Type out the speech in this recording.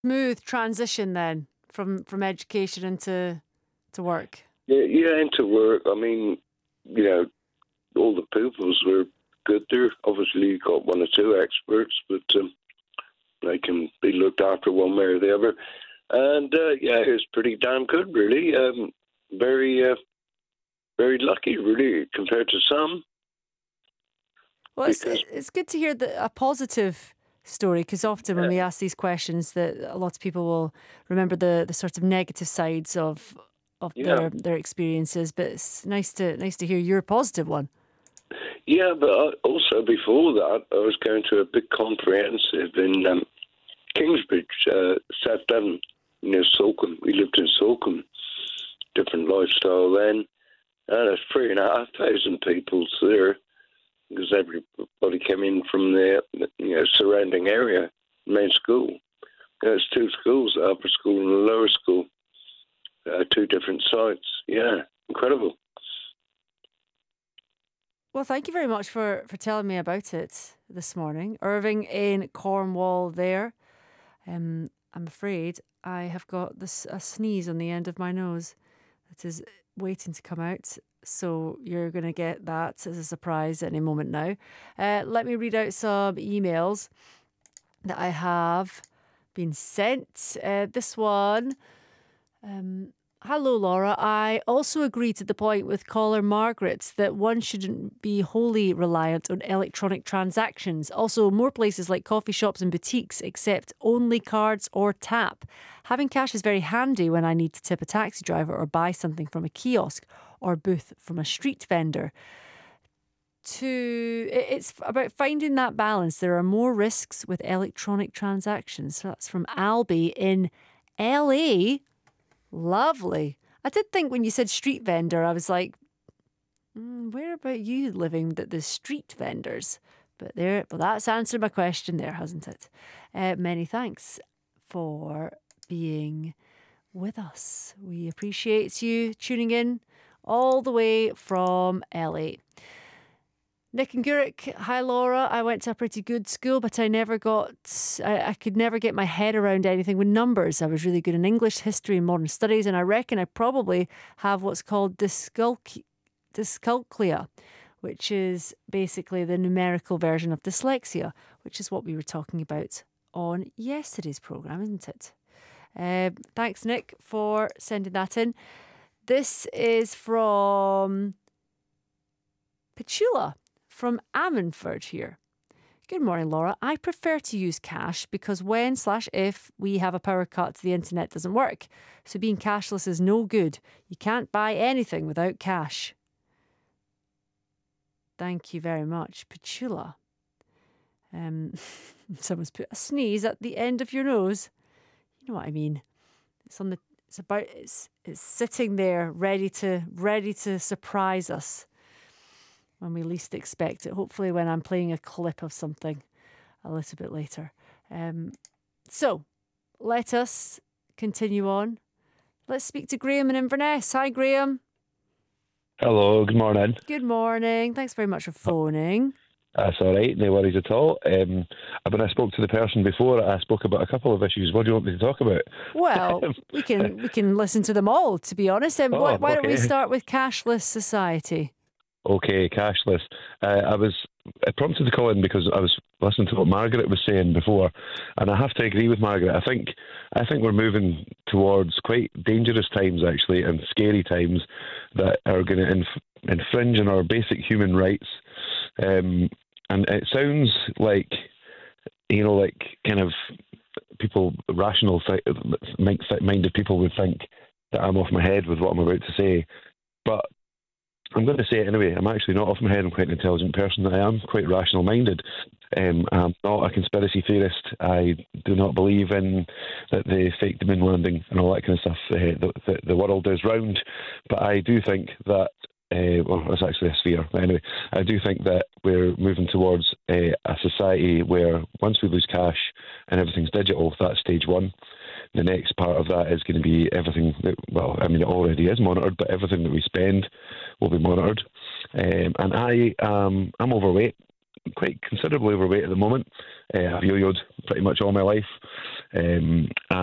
Smooth transition then from education into to work. Yeah, into work. I mean, all the pupils were good there. Obviously, you got one or two experts, but they can be looked after one way or the other. And it was pretty damn good, really. Very, very lucky, really, compared to some. Well, it's good to hear a positive story, because often when we ask these questions, that a lot of people will remember the sort of negative sides of their experiences. But it's nice to hear your positive one. Yeah, but also before that, I was going to a big comprehensive in Kingsbridge, South Devon, near Salcombe. We lived in Salcombe, different lifestyle then. And there's 3,500 people there, because everybody came in from the surrounding area, main school. There's two schools, the upper school and the lower school, two different sites. Yeah, incredible. Well, thank you very much for telling me about it this morning. Irving in Cornwall there. I'm afraid I have got a sneeze on the end of my nose that is waiting to come out. So you're going to get that as a surprise at any moment now. Let me read out some emails that I have been sent. This one... Hello, Laura. I also agree to the point with caller Margaret that one shouldn't be wholly reliant on electronic transactions. Also, more places like coffee shops and boutiques accept only cards or tap. Having cash is very handy when I need to tip a taxi driver or buy something from a kiosk or booth from a street vendor. It's about finding that balance. There are more risks with electronic transactions. So that's from Albie in LA. Lovely. I did think when you said street vendor, I was like, where about you living that there's street vendors? But that's answered my question there, hasn't it? Many thanks for being with us. We appreciate you tuning in all the way from LA. Nick and Gurek, hi Laura. I went to a pretty good school, but I could never get my head around anything with numbers. I was really good in English, history, and modern studies, and I reckon I probably have what's called dyscalculia, which is basically the numerical version of dyslexia, which is what we were talking about on yesterday's programme, isn't it? Thanks, Nick, for sending that in. This is from Petula from Ammanford here. Good morning, Laura. I prefer to use cash because when/if we have a power cut, the internet doesn't work. So being cashless is no good. You can't buy anything without cash. Thank you very much, Petula. Someone's put a sneeze at the end of your nose. You know what I mean. It's sitting there ready to surprise us when we least expect it. Hopefully when I'm playing a clip of something a little bit later. So let us continue on. Let's speak to Graham in Inverness. Hi, Graham. Hello, good morning. Good morning. Thanks very much for phoning. That's all right, no worries at all. When I spoke to the person before, I spoke about a couple of issues. What do you want me to talk about? Well, we can listen to them all, to be honest. Why don't we start with cashless society? Okay, cashless. I prompted the call in because I was listening to what Margaret was saying before, and I have to agree with Margaret. I think we're moving towards quite dangerous times, actually, and scary times that are going to infringe on our basic human rights. And it sounds like, like kind of people, rational minded people would think that I'm off my head with what I'm about to say, but I'm going to say it anyway. I'm actually not off my head. I'm quite an intelligent person. I am quite rational-minded. I'm not a conspiracy theorist. I do not believe in that they faked the moon landing and all that kind of stuff. The world is round. But I do think that, it's actually a sphere. But anyway, I do think that we're moving towards a society where once we lose cash and everything's digital, that's stage one. The next part of that is going to be everything that, it already is monitored, but everything that we spend will be monitored. And I'm overweight, quite considerably overweight at the moment. I've yo-yoed pretty much all my life. Um,